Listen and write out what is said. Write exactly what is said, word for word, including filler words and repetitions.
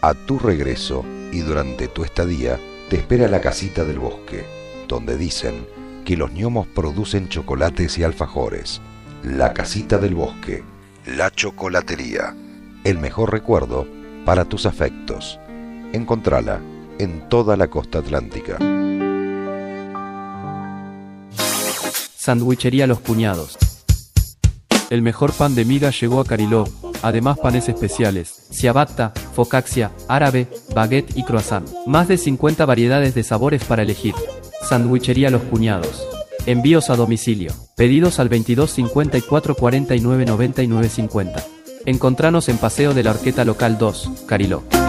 A tu regreso y durante tu estadía te espera la Casita del Bosque, donde dicen que los gnomos producen chocolates y alfajores. La Casita del Bosque, la chocolatería, el mejor recuerdo para tus afectos. Encontrala en toda la costa atlántica. Sandwichería Los Cuñados. El mejor pan de miga llegó a Cariló. Además panes especiales, ciabatta, focaccia, árabe, baguette y croissant. Más de cincuenta variedades de sabores para elegir. Sandwichería Los Cuñados. Envíos a domicilio. Pedidos al veintidós cincuenta y cuatro cuarenta y nueve noventa y nueve cincuenta. Encontranos en Paseo de la Horqueta Local dos, Cariló.